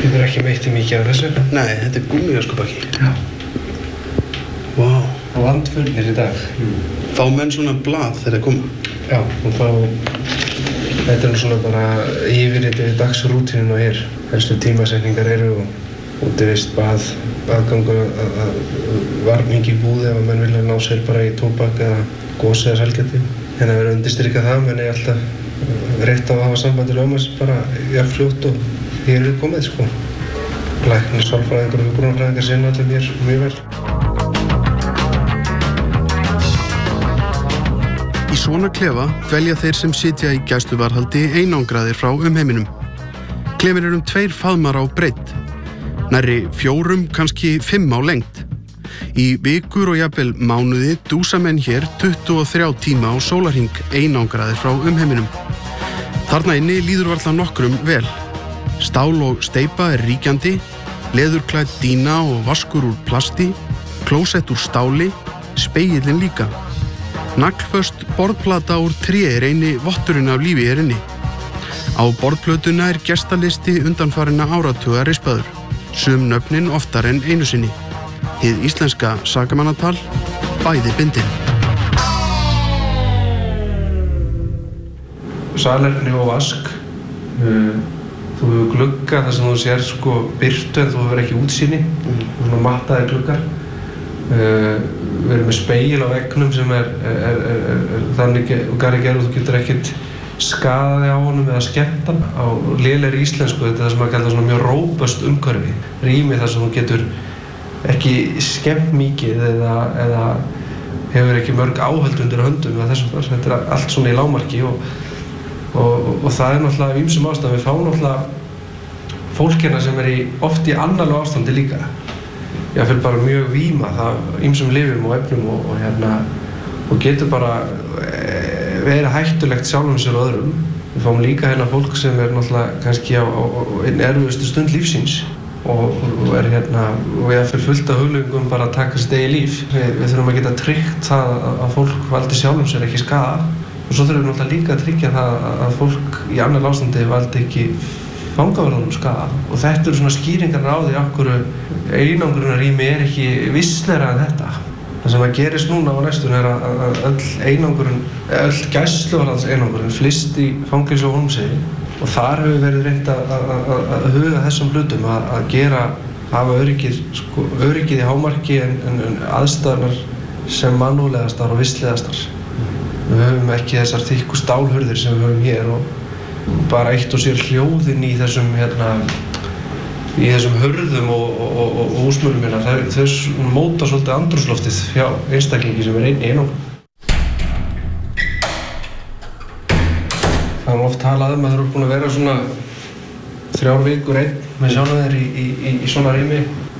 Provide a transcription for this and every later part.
Getur ekki meitt mikið af þessu? Nei, þetta gúmmíöskubakki. Já. Vá. Og vandfurnir í dag. Fá menn svona blað þegar þeir koma? Já, og þetta nú svona bara yfirritið dagsrútínuna hér. Helstu tímasetningar eru og útivist baðgangur, varning í búði ef að menn vilja ná sér bara í tóbak eða gósi eða sælgæti. En að vera undirstrykað það, menn er alltaf rétt á að hafa sambandi lögmanns bara jafn fljótt og hér er komið, sko. Læknir, sálfræðingar og hjúkrunarfræðingar sinna allir mér mjög vel. Í svona klefa dvelja þeir sem sitja í gæsluvarðhaldi einangraðir frá umheiminum. Klefin eru 2 faðmar á breidd, nærri 4, kannski 5 á lengd. Í vikur og jafnvel mánuði dúsa menn hér 23 tíma á sólarhring einangraðir frá umheiminum. Þarna inni líður varla nokkrum vel. Stál og steypa er ríkjandi, leðurklædd dýna og vaskur úr plasti, klósett úr stáli, spegillinn líka. Naglföst borðplata úr tré er eini votturinn af lífi hér inni. Á borðplötuna er gestalisti undanfarinna áratuga rispaður, sum nöfnin oftar en einu sinni. Hið íslenska sakamannatal, bæði bindin. Salerni og vask. Þú hefur glugga þar sem þú sér sko birtu en þú hefur ekki útsýni. Svona mattaði gluggar. Við erum með spegil á veggnum sem er þannig gerð þú getur ekkert skaðaði á honum eða skemmt hann. Á lélegri íslensku þetta er það sem að kalla svona mjög róbust umhverfi. Rými þar sem þú getur ekki skemmt mikið eða hefur ekki mörg áhöld undir höndum eða þessum þar. Þetta er allt svona í lágmarki og það er náttúrulega í ýmsum ástæðum. Við fáum náttúrulega fólk hérna sem er oft í annarlegu ástandi líka. Ég fyrir bara mjög víma það ýmsum lyfjum og efnum og getur bara verið hættulegt sjálfum sér og öðrum. Við fáum líka hérna fólk sem er náttúrulega kannski á einn erfiðustu stund lífsins og er hérna og ég fyrir fullt af hugleiðingum bara að taka sitt eigið líf. Við þurfum að geta tryggt það að fólk valdi sjálfum sér ekki skaða og svo þurfum við náttúrulega líka að tryggja það að fólk í annar ástandi valdi ekki fangaverðunum skaða og þetta eru svona skýringar á því af hverju einangrunarrými er ekki vissleira en þetta. Það sem að gerist núna á næstunni er að öll gæsluvarðhaldseinangrun flyst í fangelsi á Hólmsheiði og þar hefur verið reynt að huga þessum hlutum að hafa öryggið í hámarki en aðstæðurnar sem mannúðlegastar og visslegastar. Við höfum ekki þessar þykku stálhurðir sem við höfum hér og bara eitt og sér hljóðin í þessum hurðum og húsmönnum hérna, þau móta svolítið andrúmsloftið hjá einstaklingi sem er einn í einangrun. Það er oft talað að þú eru búin að vera svona 3 vikur einn með sjálfum þér í svona rými.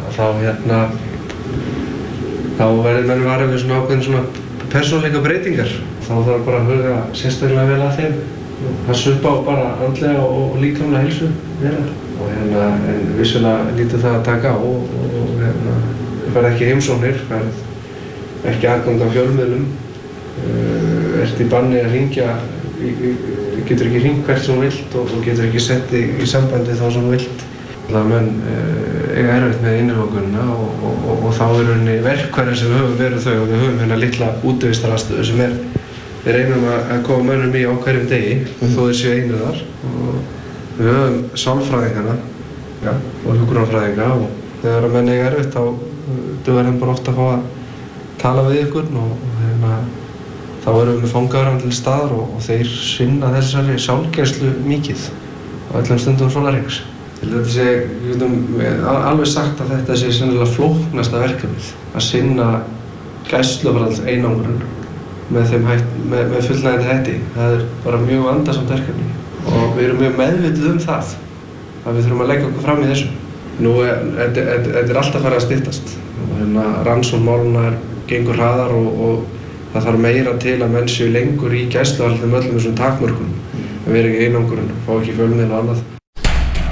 Þá verður menn varið við svona ákveðin svona persónuleika breytingar. Þá þarf bara að huga sérstaklega vel að þeim. Passa upp á bara andlega og líkamlega heilsu þeirra. En vissulega lítið það að taka á og ferð ekki heimsóknir, ferð ekki aðgang af fjölmiðlum, ert í banni að hringja, getur ekki hringt hvert sem þú vilt og getur ekki sett þig í sambandi þá sem þú vilt. Menn eiga erfitt með innilokunina og þá er verkfæri sem við höfum verið þau og við höfum hérna litla útivistaraðstöðu sem við reynum að koma mönnum í á hverjum degi þó þeir séu einir þar og við höfum sálfræðingana og hjúkrunarfræðinga og þegar menn eiga erfitt þá dugar þeim bara ofta að fá að tala við ykkur og þá erum við með fangaverðan til staðar og þeir sinna þessari sálgæslu mikið á öllum stundum sólarhrings. Við getum alveg sagt að þetta sé sennilega flóknasta verkefnið að sinna gæsluvarðhaldseinangrun með fullnægjandi hætti. Það er bara mjög vandasamt verkefni og við erum mjög meðvituð það að við þurfum að leggja okkur fram í þessu. Nú þetta er alltaf farið að styttast og rannsókn málanna gengur hraðar og það þarf meira til að menn séu lengur í gæsluvarðhaldi með öllum þessum takmörkunum. Við erum ekki einangrun, fá ekki fjölmiðla og annað.